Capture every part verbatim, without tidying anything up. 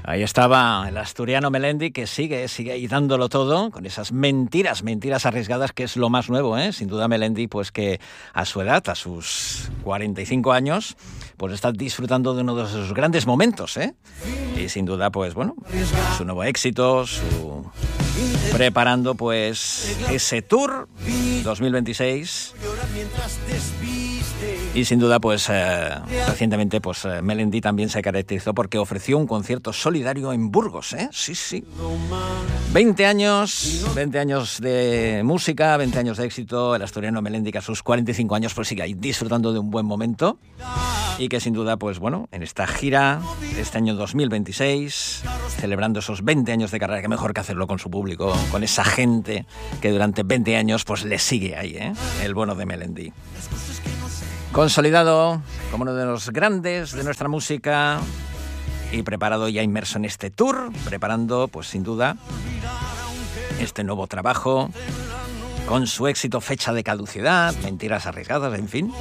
Ahí estaba el asturiano Melendi, que sigue, sigue ahí dándolo todo, con esas mentiras, mentiras arriesgadas, que es lo más nuevo, ¿eh? Sin duda Melendi, pues que a su edad, a sus cuarenta y cinco años, pues está disfrutando de uno de sus grandes momentos, ¿eh? Y sin duda, pues bueno, su nuevo éxito, su... preparando pues ese Tour dos mil veintiséis. Y sin duda, pues eh, recientemente, pues eh, Melendi también se caracterizó porque ofreció un concierto solidario en Burgos, ¿eh? Sí, sí. veinte años, veinte años de música, veinte años de éxito. El asturiano Melendi, que a sus cuarenta y cinco años, pues sigue ahí disfrutando de un buen momento. Y que sin duda, pues bueno, en esta gira, este año dos mil veintiséis, celebrando esos veinte años de carrera, que mejor que hacerlo con su público, con esa gente que durante veinte años, pues le sigue ahí, ¿eh? El bueno de Melendi. Consolidado como uno de los grandes de nuestra música y preparado ya inmerso en este tour, preparando, pues sin duda, este nuevo trabajo con su éxito Fecha de Caducidad, Mentiras Arriesgadas, en fin.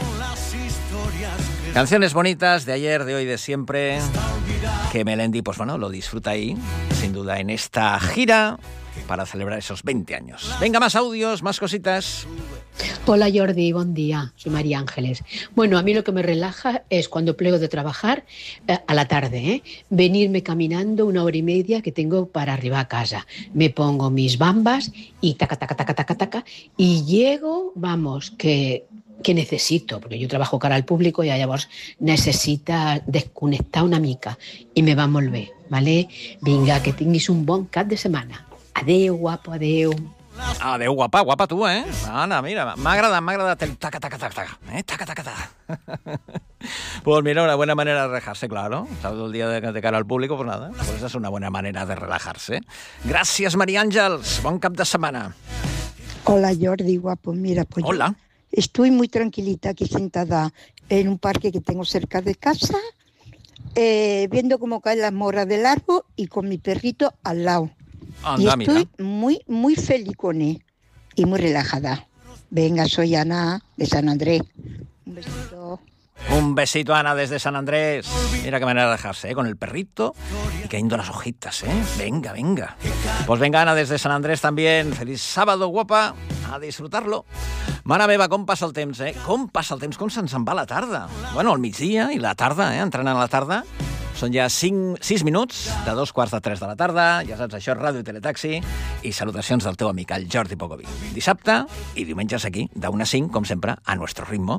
Canciones bonitas de ayer, de hoy, de siempre, que Melendi, pues bueno, lo disfruta ahí, sin duda, en esta gira para celebrar esos veinte años. Venga, más audios, más cositas. Hola Jordi, buen día, soy María Ángeles. Bueno, a mí lo que me relaja es cuando plego de trabajar eh, a la tarde, ¿eh? venirme caminando una hora y media que tengo para arribar a casa. Me pongo mis bambas y taca, taca, taca, taca, taca, y llego, vamos, que... que necesito, porque yo trabajo cara al público i llavors necessita desconnectar una mica i me va molt bé, ¿vale? Vinga, que tinguis un bon cap de setmana. Adeu, guapo, adeu. Adeu, guapa, guapa tu, eh? Ana, mira, m'ha agradat, m'ha agradat el taca, taca, taca, taca, eh? Taca, taca, taca. Pues mira, una buena manera de relajarse, claro. Sábado el día de, de cara al público, pues nada, pues esa es una buena manera de relajarse. Gràcies, María Àngels, bon cap de setmana. Hola, Jordi, guapo, mira, pues Hola. Yo estoy muy tranquilita aquí sentada en un parque que tengo cerca de casa, eh, viendo cómo caen las moras del árbol y con mi perrito al lado. Anda, y estoy mira. muy, muy feliz con él y muy relajada. Venga, soy Ana de San Andrés. Un besito. Un besito, Ana, desde San Andrés. Mira qué manera de dejarse, ¿eh? Con el perrito y cayendo las hojitas, ¿eh? Venga, venga. Pues venga, Ana, desde San Andrés también. Feliç sábado, guapa. A disfrutar-lo. Mare meva, com passa el temps, eh? Com passa el temps, com se'ns en va la tarda. Bueno, al migdia i la tarda, eh? Entrant a la tarda. Són ja cinc, sis minuts de dos quarts de tres de la tarda. Ja saps, això és Ràdio Teletaxi. I salutacions del teu amic, el Jordi Pogovi. Dissabte i diumenges aquí, d'una a cinc, com sempre, a nuestro ritmo.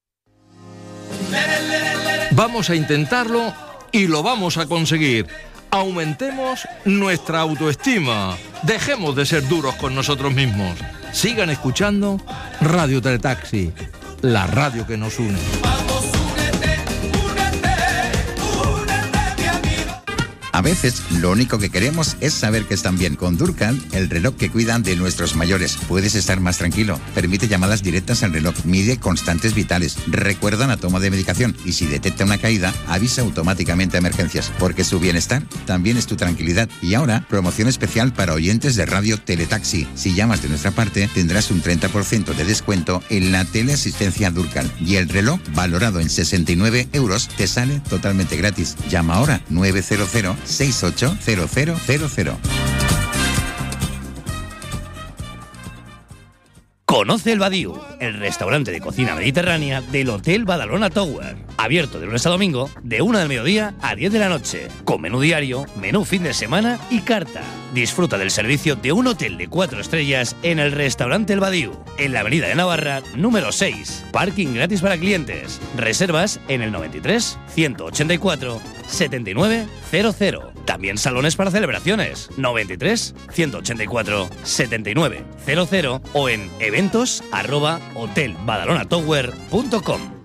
Vamos a intentarlo y lo vamos a conseguir. Aumentemos nuestra autoestima. Dejemos de ser duros con nosotros mismos. Sigan escuchando Radio Teletaxi, la radio que nos une. A veces, lo único que queremos es saber que están bien. Con Durcal, el reloj que cuidan de nuestros mayores. Puedes estar más tranquilo. Permite llamadas directas al reloj. Mide constantes vitales. Recuerda la toma de medicación. Y si detecta una caída, avisa automáticamente a emergencias. Porque su bienestar también es tu tranquilidad. Y ahora, promoción especial para oyentes de Radio Teletaxi. Si llamas de nuestra parte, tendrás un treinta por ciento de descuento en la teleasistencia Durcal. Y el reloj, valorado en sesenta y nueve euros, te sale totalmente gratis. Llama ahora nueve cero cero seis ocho cero cero cero cero. Conoce el Badiu, el restaurante de cocina mediterránea del Hotel Badalona Tower. Abierto de lunes a domingo, de una del mediodía a diez de la noche. Con menú diario, menú fin de semana y carta. Disfruta del servicio de un hotel de cuatro estrellas en el restaurante El Badiu, en la avenida de Navarra, número seis. Parking gratis para clientes. Reservas en el noventa y tres, ciento ochenta y cuatro, setenta y nueve cero cero. También salones para celebraciones. noventa y tres, ciento ochenta y cuatro, setenta y nueve cero cero o en eventos arroba hotel badalona tower punto com.